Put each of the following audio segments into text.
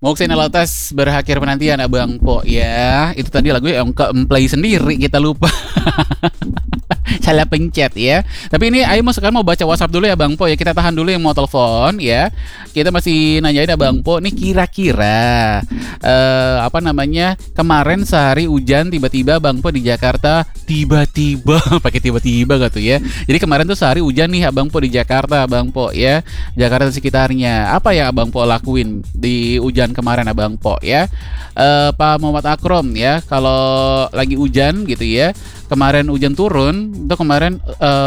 Muksin Alatas berakhir penantian Abang Po ya. Itu tadi lagu yang ke-play sendiri, kita lupa. Salah pencet ya. Tapi ini Ayo sekarang mau baca WhatsApp dulu ya Bang Po ya. Kita tahan dulu yang mau telepon ya. Kita masih nanyain ya Bang Po, nih kira-kira kemarin sehari hujan tiba-tiba Bang Po di Jakarta, tiba-tiba pakai tiba-tiba gak tuh ya. Jadi kemarin tuh sehari hujan nih Abang Po di Jakarta Abang Po ya. Jakarta sekitarnya. Apa yang Abang Po lakuin di hujan kemarin Abang Po ya? Pak Muhammad Akrom ya, kalau lagi hujan gitu ya, kemarin hujan turun itu kemarin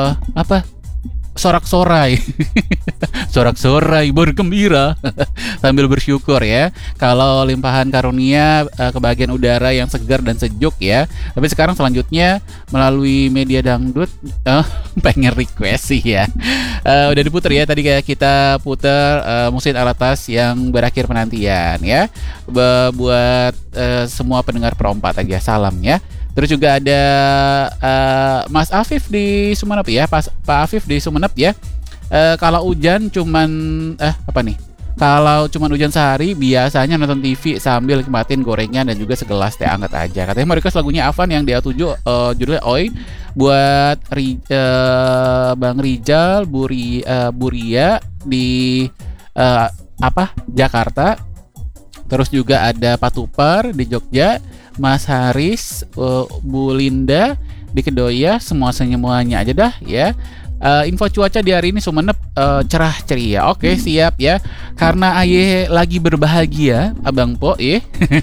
sorak-sorai sorak-sorai bergembira sambil bersyukur ya kalau limpahan karunia kebagian udara yang segar dan sejuk ya. Tapi sekarang selanjutnya melalui media dangdut pengen request sih ya, udah diputer ya tadi kayak kita puter Muksin Alatas yang berakhir penantian ya. Buat semua pendengar Pro4 aja salam ya. Terus juga ada Mas Afif di Sumenep ya, Pak Afif di Sumenep ya. Kalau hujan cuman Kalau cuman hujan sehari biasanya nonton TV sambil nikmatin gorengan dan juga segelas teh hangat aja. Katanya mau request lagunya Avan yang di A7 judulnya Oi buat Bang Rijal, Buria di Jakarta. Terus juga ada Patupar di Jogja, Mas Haris, Bu Linda di Kedoya, semuanya aja dah ya. Info cuaca di hari ini Sumenep cerah ceria. Oke, siap ya. Karena Aye lagi berbahagia, Abang Po ya.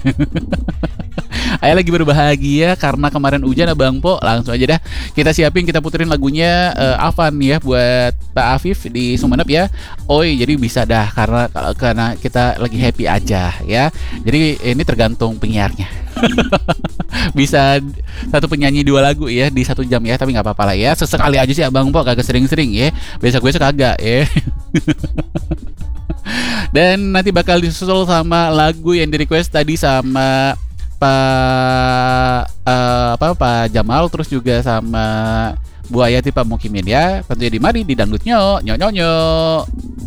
Aye lagi berbahagia karena kemarin hujan Abang Po. Langsung aja dah kita siapin, kita puterin lagunya Avan ya buat Pak Afif di Sumenep ya. Oi, jadi bisa dah karena kita lagi happy aja ya. Jadi ini tergantung penyiarnya. Bisa satu penyanyi 2 lagu ya di 1 jam ya, tapi nggak apa-apa lah ya. Sesekali aja sih Abang Po, kagak sering-sering ya. Besok-besok kagak ya. Dan nanti bakal disusul sama lagu yang di request tadi sama Pak Jamal, terus juga sama Bu Ayati Pak Mukimin ya. Tentunya di mari di dangdut nyok.